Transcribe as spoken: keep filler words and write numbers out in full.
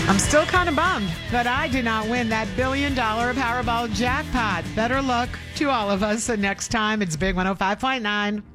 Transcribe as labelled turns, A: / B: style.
A: I'm still kind of bummed that I did not win that billion dollar Powerball jackpot. Better luck to all of us. And next time, it's Big one oh five point nine.